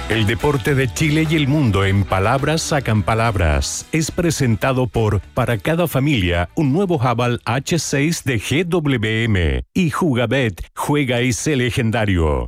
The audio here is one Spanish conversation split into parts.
El deporte de Chile y el mundo en palabras sacan palabras. Es presentado por Para cada familia, un nuevo Haval H6 de GWM. Y Jugabet, juega y sé legendario.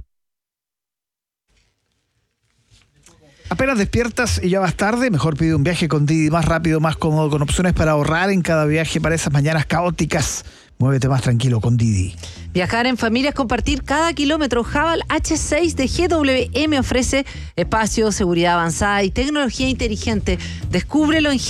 Apenas despiertas y ya vas tarde, mejor pide un viaje con Didi, más rápido, más cómodo, con opciones para ahorrar en cada viaje para esas mañanas caóticas. Muévete más tranquilo con Didi. Viajar en familia es compartir cada kilómetro. Haval H6 de GWM ofrece espacio, seguridad avanzada y tecnología inteligente. Descúbrelo en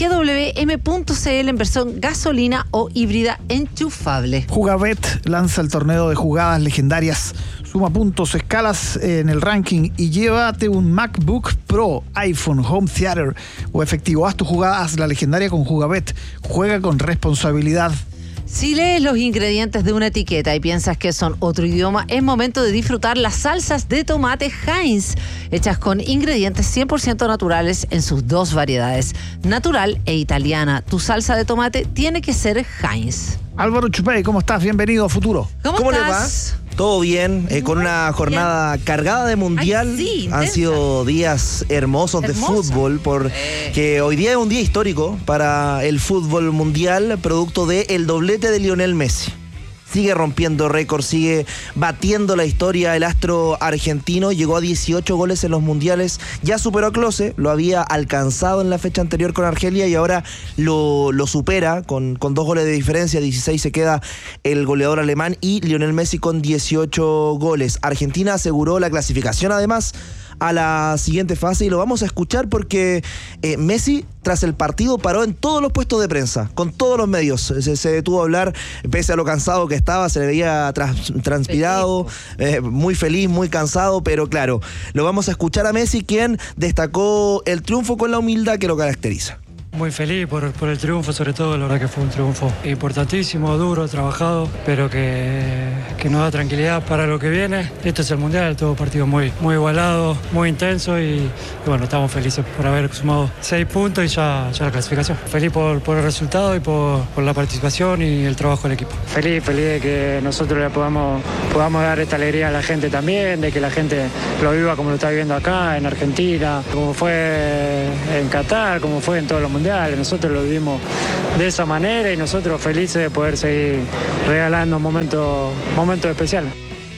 gwm.cl en versión gasolina o híbrida enchufable. Jugabet lanza el torneo de jugadas legendarias. Suma puntos, escalas en el ranking y llévate un MacBook Pro, iPhone, Home Theater o efectivo. Haz tu jugada, haz la legendaria con Jugabet. Juega con responsabilidad. Si lees los ingredientes de una etiqueta y piensas que son otro idioma, es momento de disfrutar las salsas de tomate Heinz, hechas con ingredientes 100% naturales en sus dos variedades, natural e italiana. Tu salsa de tomate tiene que ser Heinz. Álvaro Chupey, ¿cómo estás? Bienvenido a Futuro. ¿Cómo le estás? va? Todo bien, con una jornada cargada de mundial. Ay, sí, han sido días hermosos de fútbol, porque hoy día es un día histórico para el fútbol mundial, producto del doblete de Lionel Messi. Sigue rompiendo récords, sigue batiendo la historia. El astro argentino llegó a 18 goles en los mundiales. Ya superó a Klose, lo había alcanzado en la fecha anterior con Argelia y ahora lo supera con 2 goles de diferencia. 16 se queda el goleador alemán y Lionel Messi con 18 goles. Argentina aseguró la clasificación además a la siguiente fase y lo vamos a escuchar porque Messi tras el partido paró en todos los puestos de prensa, con todos los medios, se detuvo a hablar, pese a lo cansado que estaba, se le veía transpirado, muy feliz, muy cansado, pero claro, lo vamos a escuchar a Messi, quien destacó el triunfo con la humildad que lo caracteriza. Muy feliz por el triunfo, sobre todo, la verdad que fue un triunfo importantísimo, duro, trabajado, pero que nos da tranquilidad para lo que viene. Esto es el Mundial, todo partido muy igualado, muy intenso y bueno, estamos felices por haber sumado 6 puntos y ya la clasificación. Feliz por el resultado y por la participación y el trabajo del equipo. Feliz de que nosotros le podamos dar esta alegría a la gente también, de que la gente lo viva como lo está viviendo acá, en Argentina, como fue en Qatar, como fue en todos los mundiales. Nosotros lo vivimos de esa manera y nosotros felices de poder seguir regalando momentos especiales.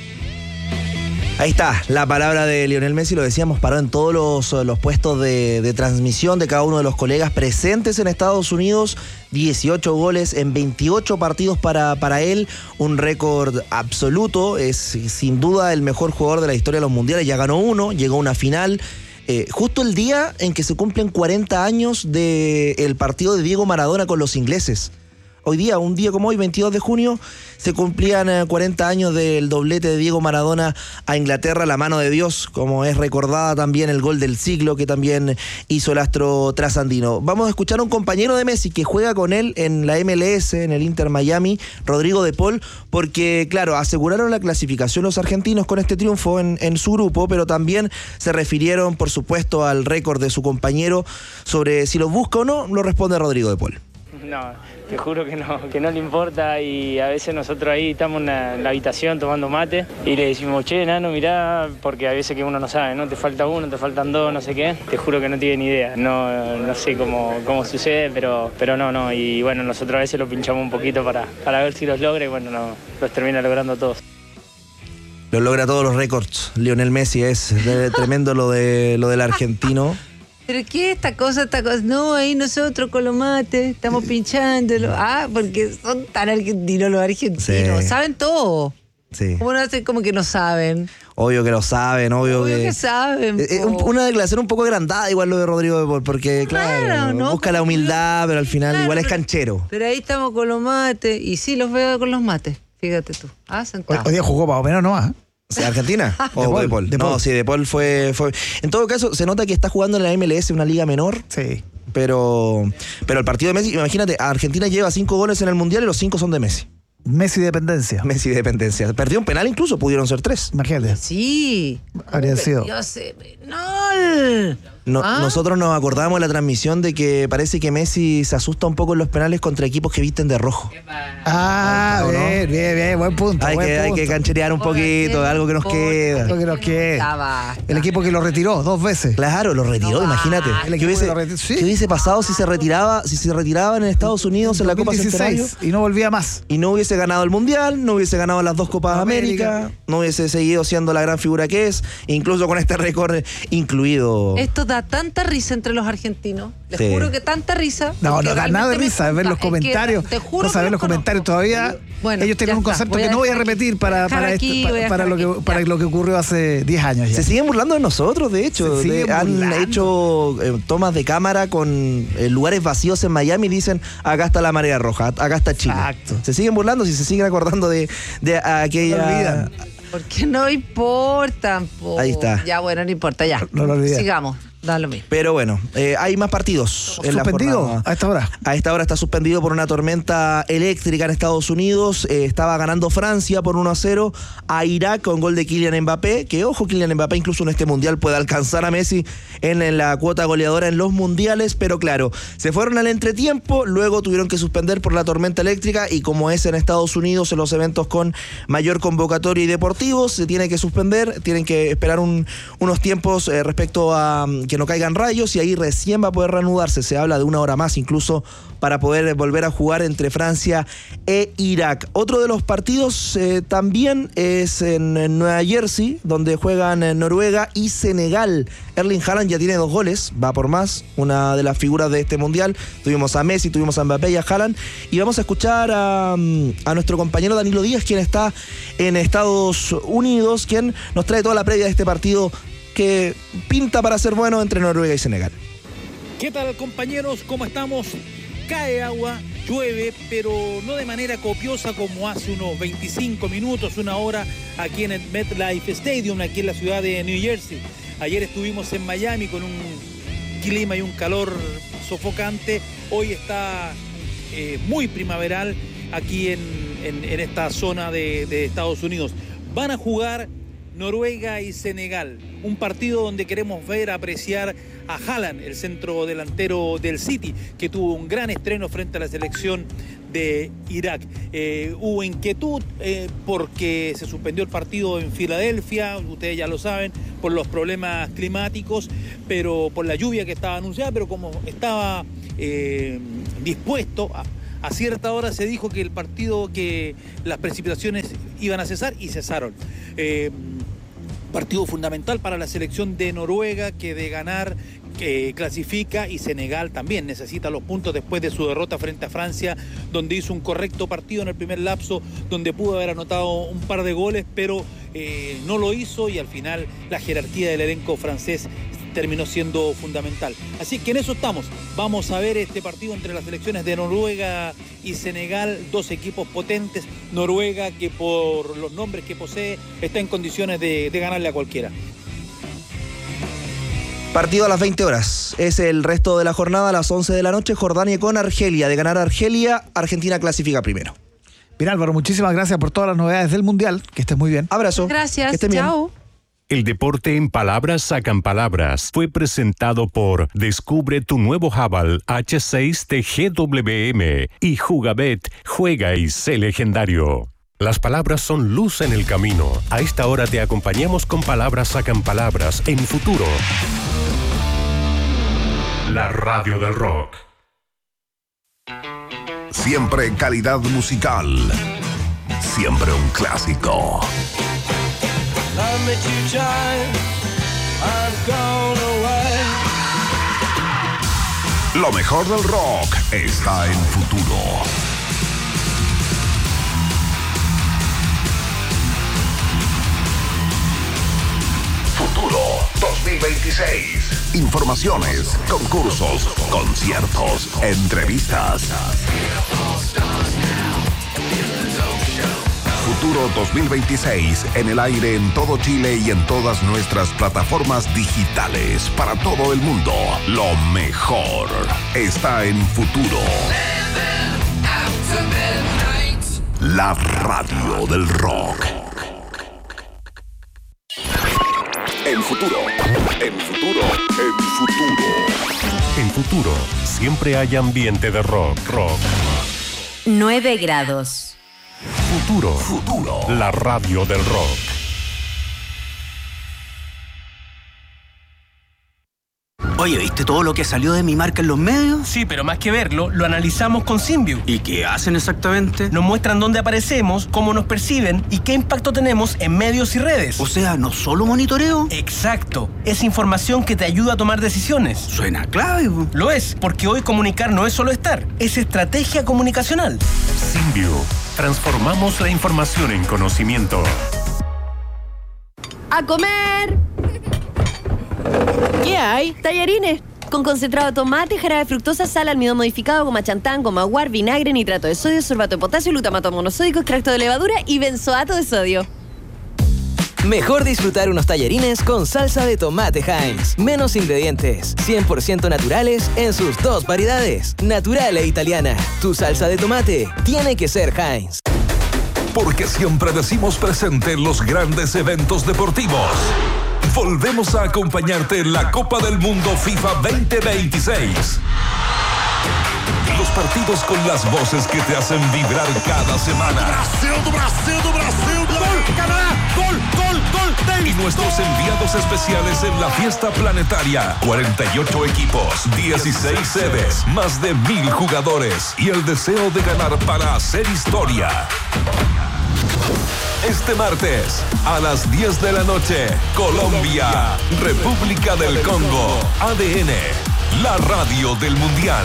Ahí está, la palabra de Lionel Messi, lo decíamos, paró en todos los puestos de transmisión de cada uno de los colegas presentes en Estados Unidos. 18 goles en 28 partidos para él, un récord absoluto, es sin duda el mejor jugador de la historia de los mundiales, ya ganó uno, llegó a una final. Justo el día en que se cumplen 40 años del partido de Diego Maradona con los ingleses. Hoy día, un día como hoy, 22 de junio, se cumplían 40 años del doblete de Diego Maradona a Inglaterra, la mano de Dios, como es recordada también el gol del siglo que también hizo el astro trasandino. Vamos a escuchar a un compañero de Messi que juega con él en la MLS, en el Inter Miami, Rodrigo de Paul, porque claro, aseguraron la clasificación los argentinos con este triunfo en su grupo, pero también se refirieron, por supuesto, al récord de su compañero sobre si lo busca o no, lo responde Rodrigo de Paul. No, te juro que no le importa y a veces nosotros ahí estamos en la habitación tomando mate y le decimos, che, nano, mirá, porque a veces que uno no sabe, ¿no? Te falta uno, te faltan dos, no sé qué. Te juro que no tiene ni idea. No sé cómo sucede, pero no. Y bueno, nosotros a veces lo pinchamos un poquito para ver si los logra y bueno, los termina logrando todos. Lo logra todos los récords. Lionel Messi es tremendo lo del argentino. ¿Pero qué esta cosa? No, ahí nosotros con los mates estamos pinchándolo. Porque son tan argentinos los argentinos. Sí. Saben todo. Sí. ¿Cómo no hacen como que no saben? Obvio que lo saben, obvio que saben. Una declaración un poco agrandada igual lo de Rodrigo de Paul, porque claro, ¿no? Busca la humildad, pero al final igual es canchero. Pero ahí estamos con los mates, y sí los veo con los mates, fíjate tú. Sentado. Hoy día jugó más o menos nomás. ¿Argentina? ¿O de Paul? No, sí, de Paul fue... En todo caso, se nota que está jugando en la MLS, una liga menor. Sí. Pero el partido de Messi, imagínate, Argentina lleva 5 goles en el Mundial y los 5 son de Messi. Messi dependencia. Perdió un penal incluso, pudieron ser 3. Imagínate. Sí. Habría sido. Dios, penal. Nosotros nos acordamos en la transmisión de que parece que Messi se asusta un poco en los penales contra equipos que visten de rojo. Bien, buen punto. Hay que cancherear un poquito, algo que nos queda. Lo que nos queda. El equipo que lo retiró 2 veces. Claro, lo retiró, imagínate. ¿Qué hubiese pasado si se retiraba en Estados Unidos en la Copa Centenario? Y no volvía más. Y no hubiese ganado el Mundial, no hubiese ganado las 2 Copas América, no hubiese seguido siendo la gran figura que es, incluso con este récord incluido. Esto da tanta risa entre los argentinos. Les juro que tanta risa. No da nada de risa, ver los comentarios. Te juro cosa ver los comentarios todavía. Bueno, ellos tienen un concepto que no voy a repetir para lo que ocurrió hace 10 años ya. Se siguen burlando de nosotros, de hecho. Han hecho tomas de cámara con lugares vacíos en Miami y dicen, acá está la marea roja, acá está Chile. Exacto. Se siguen burlando y se siguen acordando de aquella... Porque no importan, po. Ahí está. Ya, bueno, no importa, ya. No lo olvides. Sigamos. Da lo mismo. Pero bueno, hay más partidos. ¿Suspendido a esta hora? A esta hora está suspendido por una tormenta eléctrica en Estados Unidos. Estaba ganando Francia por 1-0 a Irak con gol de Kylian Mbappé. Que ojo, Kylian Mbappé incluso en este mundial puede alcanzar a Messi en la cuota goleadora en los mundiales. Pero claro, se fueron al entretiempo, luego tuvieron que suspender por la tormenta eléctrica. Y como es en Estados Unidos, en los eventos con mayor convocatoria y deportivos, se tiene que suspender. Tienen que esperar unos tiempos respecto a que no caigan rayos y ahí recién va a poder reanudarse. Se habla de 1 hora más incluso para poder volver a jugar entre Francia e Irak. Otro de los partidos también es en Nueva Jersey, donde juegan Noruega y Senegal. Erling Haaland ya tiene 2 goles, va por más, una de las figuras de este mundial. Tuvimos a Messi, tuvimos a Mbappé y a Haaland. Y vamos a escuchar a nuestro compañero Danilo Díaz, quien está en Estados Unidos, quien nos trae toda la previa de este partido que pinta para ser bueno entre Noruega y Senegal. ¿Qué tal, compañeros? ¿Cómo estamos? Cae agua, llueve, pero no de manera copiosa como hace unos 25 minutos, 1 hora aquí en el MetLife Stadium, aquí en la ciudad de New Jersey. Ayer estuvimos en Miami con un clima y un calor sofocante. Hoy está muy primaveral aquí en esta zona de Estados Unidos. Van a jugar Noruega y Senegal, un partido donde queremos ver, apreciar a Haaland, el centro delantero del City, que tuvo un gran estreno frente a la selección de Irak. Hubo inquietud porque se suspendió el partido en Filadelfia, ustedes ya lo saben, por los problemas climáticos, pero por la lluvia que estaba anunciada, pero como estaba dispuesto a cierta hora se dijo que el partido, que las precipitaciones iban a cesar y cesaron. Partido fundamental para la selección de Noruega, que de ganar clasifica, y Senegal también necesita los puntos después de su derrota frente a Francia, donde hizo un correcto partido en el primer lapso, donde pudo haber anotado un par de goles, pero no lo hizo, y al final la jerarquía del elenco francés terminó siendo fundamental. Así que en eso estamos. Vamos a ver este partido entre las selecciones de Noruega y Senegal, 2 equipos potentes. Noruega, que por los nombres que posee está en condiciones de ganarle a cualquiera. Partido a las 20 horas. Es el resto de la jornada a las 11 de la noche. Jordania con Argelia. De ganar Argelia, Argentina clasifica primero. Bien, Álvaro, muchísimas gracias por todas las novedades del Mundial. Que estés muy bien. Abrazo. Gracias. Que estén bien. Chao. El deporte en palabras sacan palabras fue presentado por Descubre tu nuevo Haval H6 de GWM y Jugabet, juega y sé legendario. Las palabras son luz en el camino. A esta hora te acompañamos con Palabras sacan palabras en Futuro. La radio del rock. Siempre calidad musical. Siempre un clásico. Lo mejor del rock está en Futuro. Futuro 2026. Informaciones, concursos, conciertos, entrevistas. Futuro 2026 en el aire en todo Chile y en todas nuestras plataformas digitales para todo el mundo. Lo mejor está en Futuro. La radio del rock. En futuro. En Futuro, siempre hay ambiente de rock. 9 grados. Futuro. La radio del rock. Oye, ¿viste todo lo que salió de mi marca en los medios? Sí, pero más que verlo, lo analizamos con Symbio. ¿Y qué hacen exactamente? Nos muestran dónde aparecemos, cómo nos perciben y qué impacto tenemos en medios y redes. O sea, ¿no solo monitoreo? Exacto. Es información que te ayuda a tomar decisiones. Suena clave. Lo es, porque hoy comunicar no es solo estar, es estrategia comunicacional. Symbio. Transformamos la información en conocimiento. ¡A comer! ¿Qué hay? Tallarines. Con concentrado de tomate, jarabe de fructosa, sal, almidón modificado, goma chantán, goma guar, vinagre, nitrato de sodio, sorbato de potasio, glutamato monosódico, extracto de levadura y benzoato de sodio. Mejor disfrutar unos tallarines con salsa de tomate Heinz. Menos ingredientes, 100% naturales en sus 2 variedades. Natural e italiana. Tu salsa de tomate tiene que ser Heinz. Porque siempre decimos presente en los grandes eventos deportivos. Volvemos a acompañarte en la Copa del Mundo FIFA 2026. Los partidos con las voces que te hacen vibrar cada semana. Brasil, gol, Canadá, gol. Y nuestros enviados especiales en la fiesta planetaria. 48 equipos, 16 sedes, más de 1,000 jugadores y el deseo de ganar para hacer historia. Este martes, a las 10 de la noche, Colombia, República del Congo, ADN, la radio del Mundial.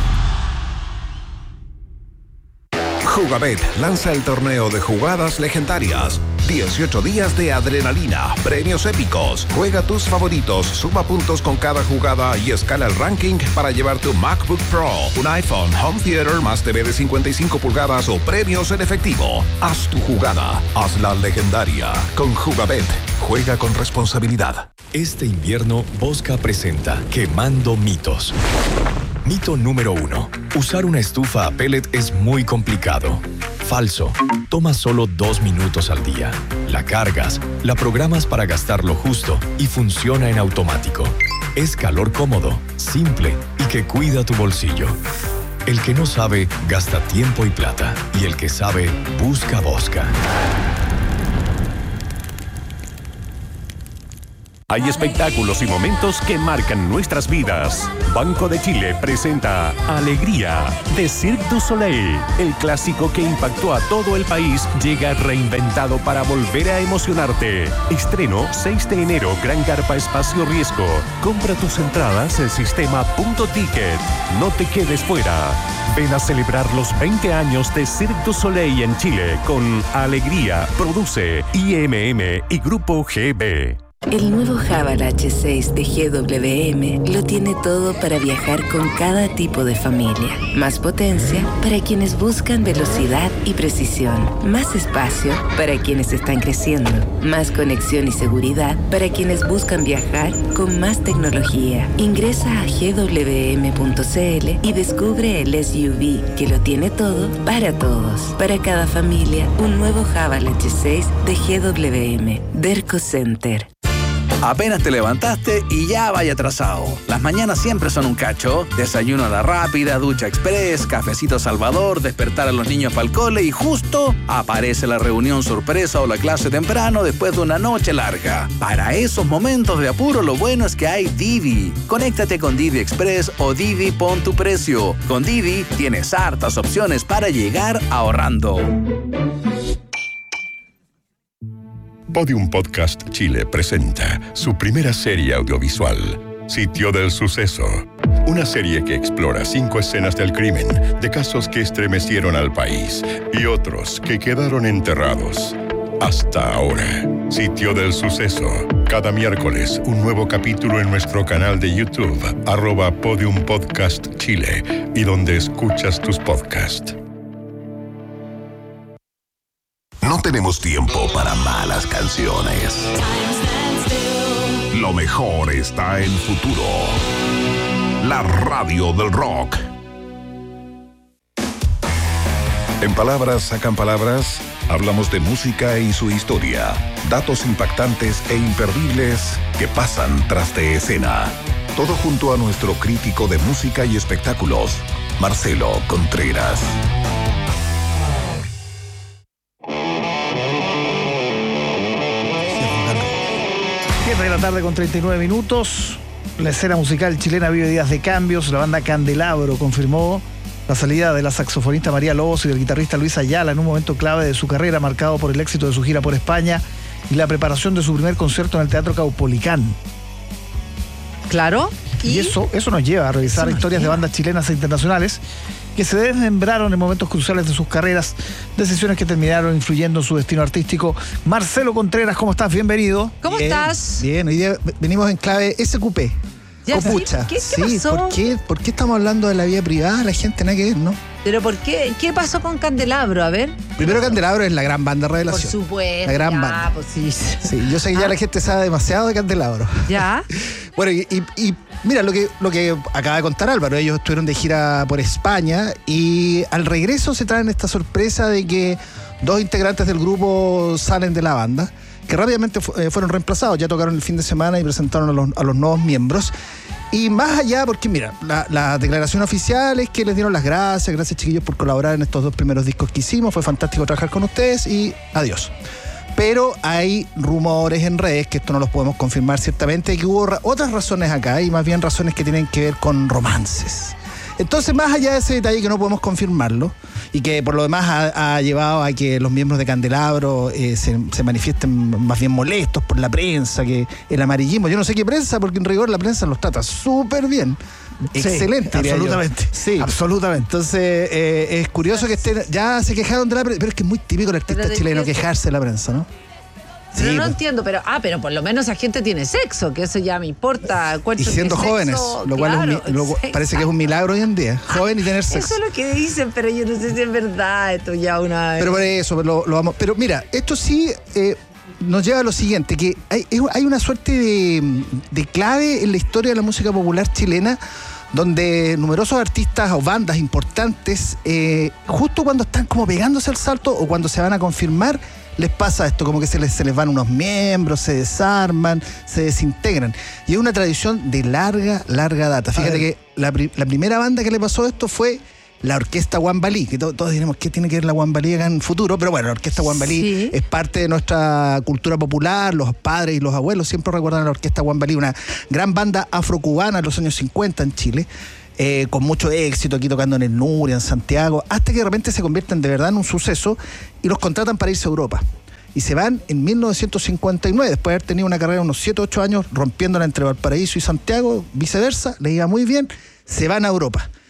Jugabet lanza el torneo de jugadas legendarias. 18 días de adrenalina, premios épicos. Juega tus favoritos, suma puntos con cada jugada y escala el ranking para llevarte un MacBook Pro, un iPhone, Home Theater más TV de 55 pulgadas o premios en efectivo. Haz tu jugada, hazla legendaria. Con Jugabet, juega con responsabilidad. Este invierno, Bosca presenta Quemando Mitos. Mito número 1. Usar una estufa a pellet es muy complicado. Falso. Toma solo 2 minutos al día. La cargas, la programas para gastar lo justo y funciona en automático. Es calor cómodo, simple y que cuida tu bolsillo. El que no sabe, gasta tiempo y plata. Y el que sabe, busca Bosca. Hay espectáculos y momentos que marcan nuestras vidas. Banco de Chile presenta Alegría de Cirque du Soleil. El clásico que impactó a todo el país llega reinventado para volver a emocionarte. Estreno 6 de enero, Gran Carpa Espacio Riesgo. Compra tus entradas en sistema.ticket. No te quedes fuera. Ven a celebrar los 20 años de Cirque du Soleil en Chile con Alegría. Produce IMM y Grupo GB. El nuevo Haval H6 de GWM lo tiene todo para viajar con cada tipo de familia. Más potencia para quienes buscan velocidad y precisión. Más espacio para quienes están creciendo. Más conexión y seguridad para quienes buscan viajar con más tecnología. Ingresa a gwm.cl y descubre el SUV que lo tiene todo para todos. Para cada familia, un nuevo Haval H6 de GWM. Derco Center. Apenas te levantaste y ya vaya atrasado. Las mañanas siempre son un cacho. Desayuno a la rápida, ducha express, cafecito Salvador, despertar a los niños para el cole y justo aparece la reunión sorpresa o la clase temprano después de una noche larga. Para esos momentos de apuro, lo bueno es que hay Didi. Conéctate con Didi Express o Didi Pon tu Precio. Con Didi tienes hartas opciones para llegar ahorrando. Podium Podcast Chile presenta su primera serie audiovisual, Sitio del Suceso. Una serie que explora 5 escenas del crimen, de casos que estremecieron al país y otros que quedaron enterrados. Hasta ahora, Sitio del Suceso. Cada miércoles, un nuevo capítulo en nuestro canal de YouTube, @Podium Podcast Chile, y donde escuchas tus podcasts. No tenemos tiempo para malas canciones. Lo mejor está en Futuro. La radio del rock. En Palabras Sacan Palabras, hablamos de música y su historia, datos impactantes e imperdibles que pasan tras de escena. Todo junto a nuestro crítico de música y espectáculos, Marcelo Contreras. 7 de la tarde con 39 minutos. La escena musical chilena vive días de cambios. La banda Candelabro confirmó la salida de la saxofonista María Lobos y del guitarrista Luis Ayala en un momento clave de su carrera, marcado por el éxito de su gira por España y la preparación de su primer concierto en el Teatro Caupolicán. Claro. Y eso nos lleva a revisar historias de bandas chilenas e internacionales que se desmembraron en momentos cruciales de sus carreras, decisiones que terminaron influyendo en su destino artístico. Marcelo Contreras, ¿cómo estás? Bienvenido. ¿Cómo estás? Bien, hoy día venimos en clave SQP. Copucha. ¿Qué pasó? ¿Por qué estamos hablando de la vida privada? La gente nada que ver, ¿no? ¿Pero por qué? ¿Qué pasó con Candelabro? A ver. Primero, Candelabro es la gran banda Revelación. Por supuesto. La gran banda. Pues sí. Sí, yo sé que ya la gente sabe demasiado de Candelabro. Ya. Bueno, y mira lo que acaba de contar Álvaro. Ellos estuvieron de gira por España y al regreso se traen esta sorpresa de que 2 integrantes del grupo salen de la banda, que rápidamente fueron reemplazados. Ya tocaron el fin de semana y presentaron a los nuevos miembros. Y más allá, porque mira, la declaración oficial es que les dieron las gracias chiquillos por colaborar en estos 2 primeros discos que hicimos, fue fantástico trabajar con ustedes y adiós. Pero hay rumores en redes, que esto no los podemos confirmar ciertamente, que hubo otras razones acá, y más bien razones que tienen que ver con romances. Entonces, más allá de ese detalle que no podemos confirmarlo, y que por lo demás ha llevado a que los miembros de Candelabro se manifiesten más bien molestos por la prensa, que el amarillismo, yo no sé qué prensa, porque en rigor la prensa los trata súper bien. Excelente, sí, absolutamente. Sí, absolutamente. Entonces, es curioso que estén, ya se quejaron de la prensa, pero es que es muy típico el artista chileno quejarse de la prensa, ¿no? Pero sí, no entiendo, pero por lo menos esa gente tiene sexo, que eso ya me importa. Y siendo jóvenes, lo cual parece que es un milagro hoy en día. Joven y tener sexo. Eso es lo que dicen, pero yo no sé si es verdad. Esto ya una... Pero por eso lo vamos. Pero mira, esto sí nos lleva a lo siguiente, que hay una suerte de clave en la historia de la música popular chilena, donde numerosos artistas o bandas importantes, justo cuando están como pegándose el salto o cuando se van a confirmar, les pasa esto, como que se les van unos miembros, se desarman, se desintegran. Y es una tradición de larga data. Fíjate que la primera banda que le pasó esto fue la Orquesta Huambalí, que todos diremos, ¿qué tiene que ver la Huambalí acá en el futuro? Pero bueno, la Orquesta Huambalí es parte de nuestra cultura popular, los padres y los abuelos siempre recuerdan a la Orquesta Huambalí, una gran banda afrocubana en los años 50 en Chile, con mucho éxito, aquí tocando en el Nuria, en Santiago, hasta que de repente se convierten de verdad en un suceso y los contratan para irse a Europa. Y se van en 1959, después de haber tenido una carrera de unos 7 o 8 años rompiéndola entre Valparaíso y Santiago, viceversa, les iba muy bien, se van a Europa.